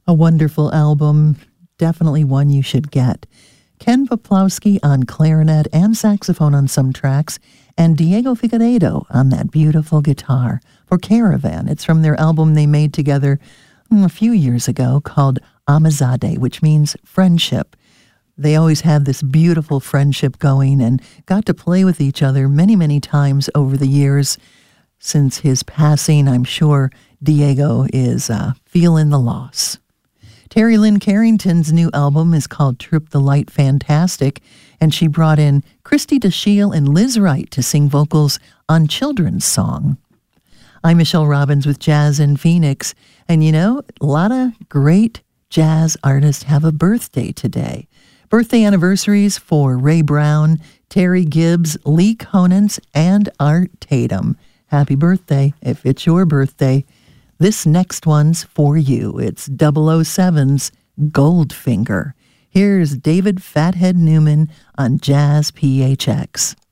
A wonderful album, definitely one you should get. Ken Poplawski on clarinet and saxophone on some tracks, and Diego Figueiredo on that beautiful guitar for Caravan. It's from their album they made together a few years ago called Amizade, which means friendship. They always had this beautiful friendship going and got to play with each other many, many times over the years. Since his passing, I'm sure Diego is feeling the loss. Terry Lynn Carrington's new album is called Trip the Light Fantastic, and she brought in Christy DeShiel and Liz Wright to sing vocals on Children's Song. I'm Michelle Robbins with Jazz in Phoenix, and you know, a lot of great jazz artists have a birthday today. Birthday anniversaries for Ray Brown, Terry Gibbs, Lee Konitz, and Art Tatum. Happy birthday if it's your birthday. This next one's for you. It's 007's Goldfinger. Here's David Fathead Newman on Jazz PHX.